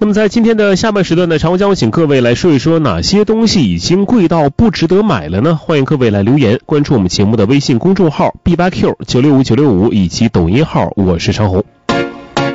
那么在今天的下半时段呢，常将请各位来说一说哪些东西已经贵到不值得买了呢？欢迎各位来留言，关注我们节目的微信公众号 B8Q965 965以及抖音号我是长红。